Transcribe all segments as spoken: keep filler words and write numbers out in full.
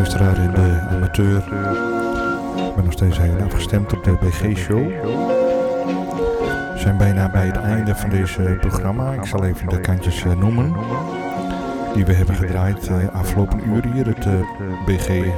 luisteraar en de amateur. Ik ben nog steeds heel afgestemd op de B G-show. We zijn bijna bij het einde van deze programma. Ik zal even de kantjes uh, noemen die we hebben gedraaid uh, afgelopen uur hier. Het uh, B G uh,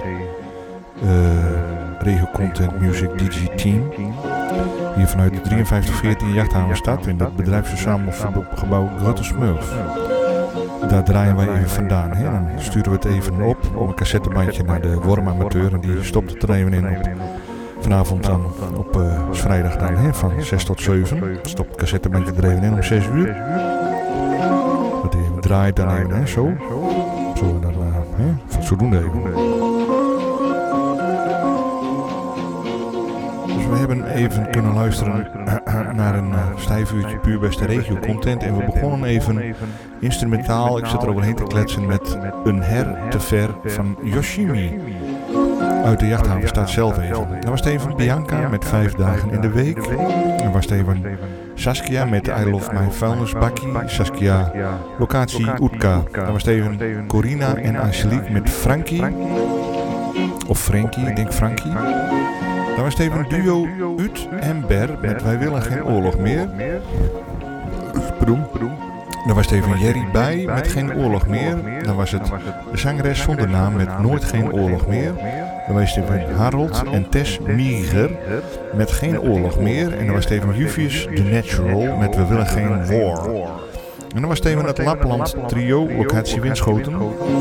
Regio Content Music D J Team. Hier vanuit de drieënvijftig veertien Jachthavenstad in het bedrijfsverzamelgebouw Grote Smurf. Daar draaien wij even vandaan. Hè. Dan sturen we het even op op een cassettebandje naar de Wormamateur. En die stopt het er even in op. Vanavond dan op uh, vrijdag dan, hè, van zes tot zeven. Stopt het cassettebandje er even in om zes uur. Dat even draait dan even, hè, zo. Zo, dan, uh, hè, zodoende even. Dus we hebben even kunnen luisteren naar een uh, stijf uurtje puur beste regio content. En we begonnen even instrumentaal, ik zit er overheen te kletsen, met Een her te ver van Yoshimi. Uit de Jachthavenstad zelf even. Dan was het even Bianca met vijf dagen in de week. Dan was het even Saskia met I Love My Vuilnisbakkie. Saskia, locatie Oetka. Dan was het even Corina en Angelique met Frankie. Of Frankie, ik denk Frankie. Dan was het even duo Ut en Ber met Wij willen geen oorlog meer. Pardon. Dan was het even Jerry bij met Geen oorlog meer. Dan was het de zangeres zonder naam met Nooit geen oorlog meer. Dan was het even Harold en Tess Mieger met Geen oorlog meer. En dan was het even Juvius The Natural met We willen geen war. En dan was het even het Lapland trio, locatie Winschoten.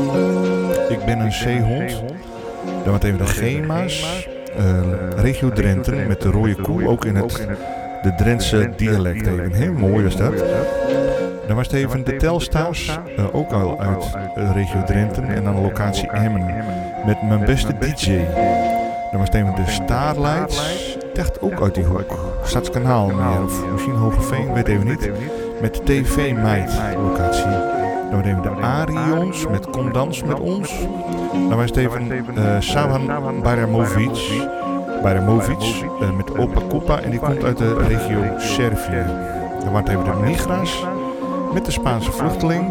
Ik ben een zeehond. Dan was het even de Gema's. Uh, Regio Drenthe met de rode koe, ook in het de Drentse dialect even. Heel mooi was dat. Dan was het even de Telstars, uh, ook al uit uh, Regio Drenthe en dan de locatie Emmen met Mijn beste D J. Dan was het even de Starlights, echt ook uit die hoek. Stadskanaal meer, of misschien Hogeveen, weet even niet. Met de T V Meid locatie. Dan was het even de Arions met Kom dans met ons. Dan was het even uh, Savan Baramovic, Baramovic uh, met Opa Kopa en die komt uit de regio Servië. Dan was het even de Migras met de Spaanse vluchteling.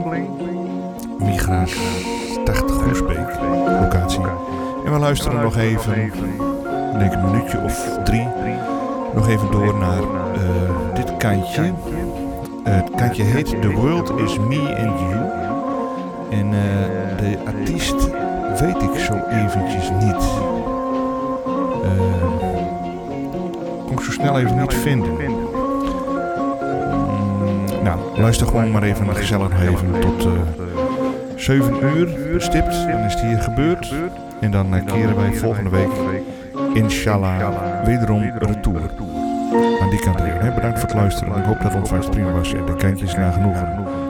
Migras tachtig Groesbeek locatie. En we luisteren nog even, denk een minuutje of drie, nog even door naar uh, dit kantje. Uh, het kantje heet The World Is Me and You. En uh, de artiest weet ik zo eventjes niet. Uh, kon ik zo snel even niet vinden. Mm, nou, luister gewoon maar even gezellig nog even tot uh, zeven uur bestipt. Dan is het hier gebeurd. En dan uh, keren wij volgende week, inshallah, wederom retour. Aan die kant even. Hè. Bedankt voor het luisteren. Ik hoop dat het ontvangst prima was en de kantjes naar genoegen.